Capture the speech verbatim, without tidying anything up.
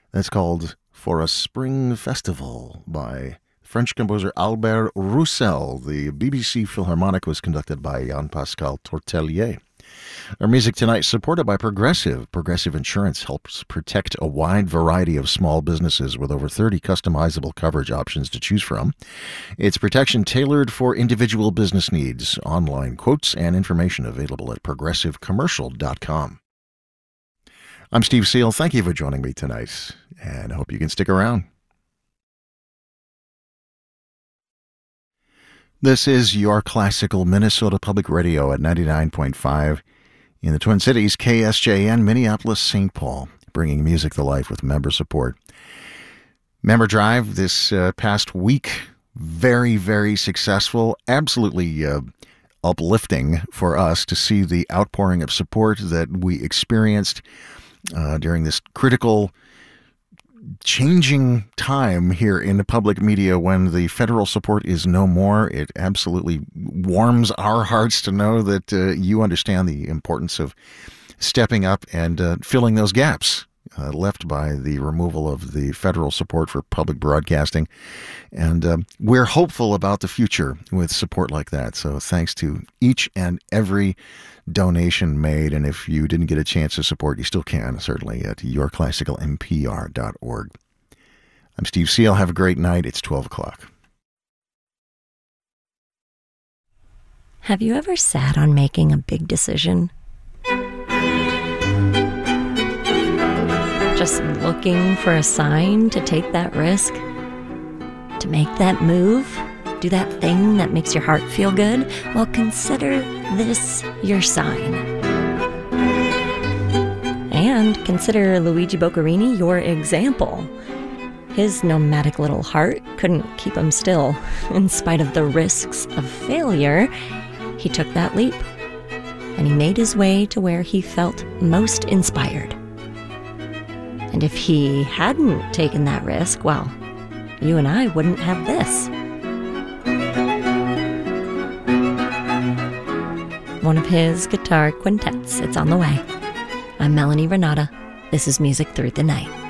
That's called For a Spring Festival by French composer Albert Roussel. The B B C Philharmonic was conducted by Jean-Pascal Tortelier. Our music tonight supported by Progressive. Progressive Insurance helps protect a wide variety of small businesses with over thirty customizable coverage options to choose from. It's protection tailored for individual business needs. Online quotes and information available at progressive commercial dot com. I'm Steve Seal. Thank you for joining me tonight, and I hope you can stick around. This is your classical Minnesota Public Radio at ninety-nine point five in the Twin Cities, K S J N, Minneapolis, Saint Paul, bringing music to life with member support. Member Drive this uh, past week, very, very successful, absolutely uh, uplifting for us to see the outpouring of support that we experienced uh, during this critical changing time here in the public media when the federal support is no more. It absolutely warms our hearts to know that uh, you understand the importance of stepping up and uh, filling those gaps uh, left by the removal of the federal support for public broadcasting. And uh, we're hopeful about the future with support like that. So thanks to each and every donation made, and if you didn't get a chance to support, you still can, certainly, at your classical n p r dot org. I'm Steve Seal. Have a great night. It's twelve o'clock. Have you ever sat on making a big decision? Just looking for a sign to take that risk? To make that move? Do that thing that makes your heart feel good? Well, consider this your sign. And consider Luigi Boccherini your example. His nomadic little heart couldn't keep him still. In spite of the risks of failure, he took that leap. And he made his way to where he felt most inspired. And if he hadn't taken that risk, well, you and I wouldn't have this. One of his guitar quintets. It's on the way. I'm Melanie Renata. This is Music Through the Night.